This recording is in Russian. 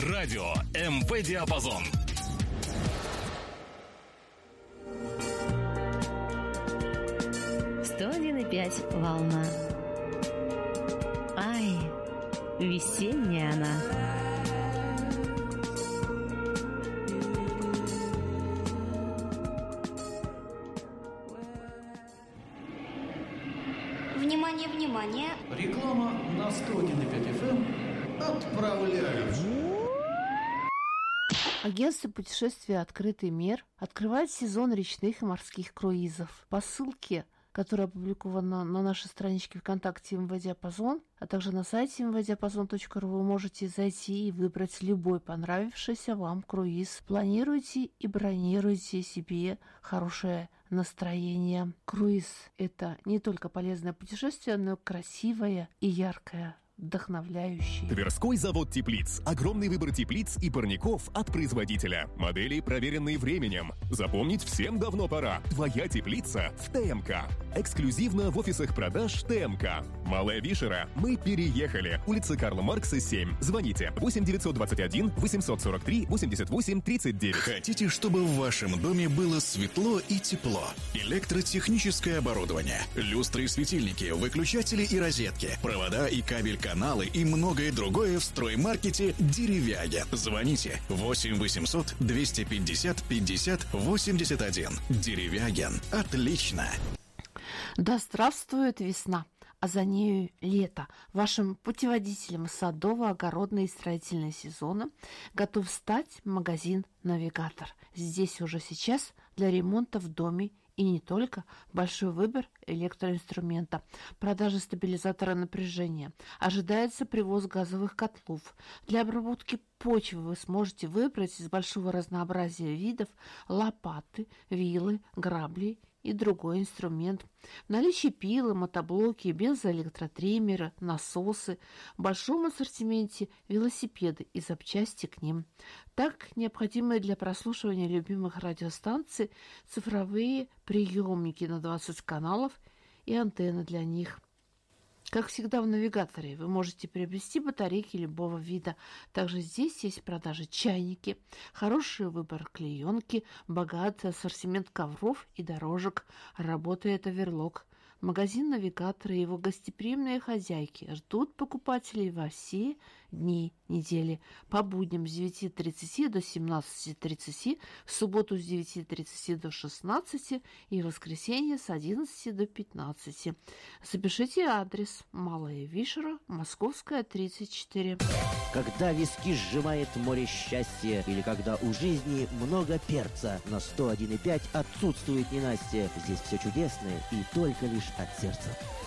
Радио МВ-диапазон. Волна. Ай, весенняя она. Внимание, внимание. Реклама на 101,5 FM. Отправляюсь. Агентство путешествия «Открытый мир» открывает сезон речных и морских круизов. По ссылке, которая опубликована на нашей страничке ВКонтакте МВ-диапазон, а также на сайте mvdiapazon.ru, вы можете зайти и выбрать любой понравившийся вам круиз. Планируйте и бронируйте себе хорошее настроение. Круиз – это не только полезное путешествие, но и красивое и яркое, вдохновляющий. Тверской завод теплиц. Огромный выбор теплиц и парников от производителя. Модели, проверенные временем. Запомнить всем давно пора. Твоя теплица в ТМК. Эксклюзивно в офисах продаж ТМК. Малая Вишера. Мы переехали. Улица Карла Маркса, 7. Звоните 8 921 843 88 39. Хотите, чтобы в вашем доме было светло и тепло? Электротехническое оборудование, люстры и светильники, выключатели и розетки, провода и кабель-каналы и многое другое в строймаркете «Деревяге». Звоните 8 800 250 50 81. «Деревяген». Отлично! Да здравствует весна, а за нею лето. Вашим путеводителем садово-огородного и строительного сезона готов стать магазин «Навигатор». Здесь уже сейчас для ремонта в доме и не только большой выбор электроинструмента, продажа стабилизатора напряжения. Ожидается привоз газовых котлов. Для обработки почвы вы сможете выбрать из большого разнообразия видов лопаты, вилы, грабли и другой инструмент. В наличии пилы, мотоблоки, бензоэлектротриммеры, насосы, в большом ассортименте велосипеды и запчасти к ним. Так, необходимые для прослушивания любимых радиостанций цифровые приемники на 20 каналов и антенны для них. Как всегда в «Навигаторе» вы можете приобрести батарейки любого вида. Также здесь есть в продаже чайники, хороший выбор клеенки, богатый ассортимент ковров и дорожек. Работает оверлок. Магазин «Навигатор» и его гостеприимные хозяйки ждут покупателей во все дни недели. По будням с 9:30 до 17:30, в субботу с 9:30 до 16 и в воскресенье с 11 до 15. Запишите адрес: Малая Вишера, Московская, 34. Когда виски сжимает море счастья, или когда у жизни много перца, на 101,5 отсутствует ненастье. Здесь все чудесное и только лишь от сердца.